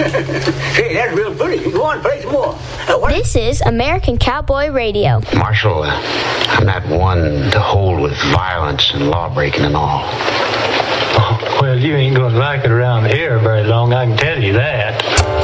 Hey, that's real pretty. Go on, play some more. This is American Cowboy Radio. Marshal, I'm not one to hold with violence and law-breaking and all. Well, you ain't gonna like it around here very long, I can tell you that.